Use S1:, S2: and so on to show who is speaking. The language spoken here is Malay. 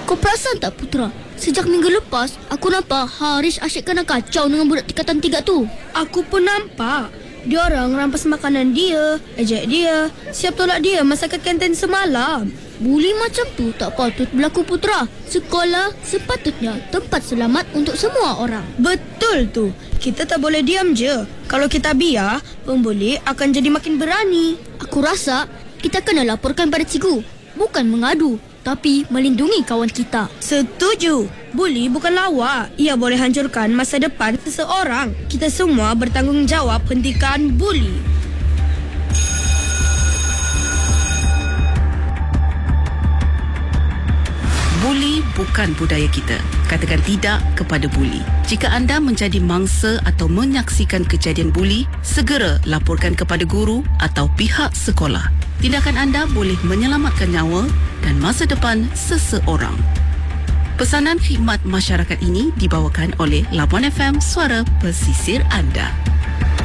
S1: Kau perasan tak Putra? Sejak minggu lepas, aku nampak Harish asyik kena kacau dengan budak tingkatan 3 tu.
S2: Aku pun nampak. Dia orang rampas makanan dia, ejek dia, siap tolak dia masakan kantin semalam.
S1: Buli macam tu tak patut berlaku Putra. Sekolah sepatutnya tempat selamat untuk semua orang.
S2: Betul tu. Kita tak boleh diam je. Kalau kita biar, pembuli akan jadi makin berani.
S1: Aku rasa kita kena laporkan pada cikgu. Bukan mengadu, tapi melindungi kawan kita.
S2: Setuju. Buli bukan lawak. Ia boleh hancurkan masa depan seseorang. Kita semua bertanggungjawab hentikan buli.
S3: Buli bukan budaya kita. Katakan tidak kepada buli. Jika anda menjadi mangsa atau menyaksikan kejadian buli, segera laporkan kepada guru atau pihak sekolah. Tindakan anda boleh menyelamatkan nyawa dan masa depan seseorang. Pesanan khidmat masyarakat ini dibawakan oleh Labuan FM, suara pesisir anda.